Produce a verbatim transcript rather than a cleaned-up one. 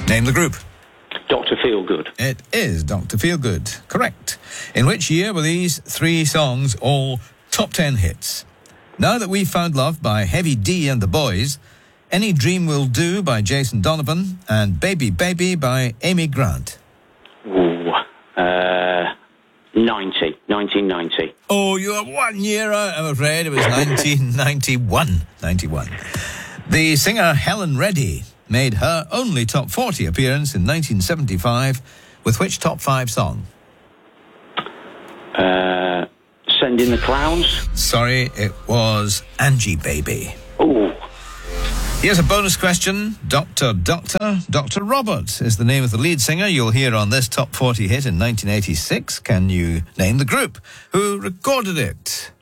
Name the group. Doctor Feelgood. It is Doctor Feelgood. Correct. In which year were these three songs all top ten hits? Now That We've Found Love by Heavy D and the Boys, Any Dream Will Do by Jason Donovan, and Baby Baby by Amy Grant. Ooh, uh, ninety, nineteen ninety. Oh, you are one year out, I'm afraid. It was nineteen ninety-one. ninety-one. The singer Helen Reddy made her only top forty appearance in nineteen seventy-five with which top five song? Uh, Send in the Clowns. Sorry, it was Angie Baby. Ooh. Here's a bonus question. Doctor Doctor Doctor Robert is the name of the lead singer you'll hear on this top forty hit in nineteen eighty-six. Can you name the group who recorded it?